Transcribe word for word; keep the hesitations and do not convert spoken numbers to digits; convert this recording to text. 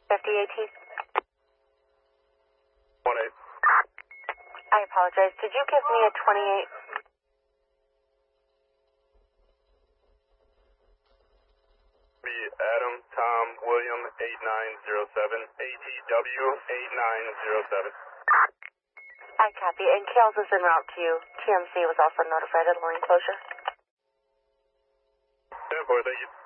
fifty A T. one eight. I apologize. Did you give me a twenty-eight? Be Adam Tom William eight nine zero seven, A T W eight nine zero seven. I copy. And Kales is en route to you. T M C was also notified of the lane closure. ten four, thank you.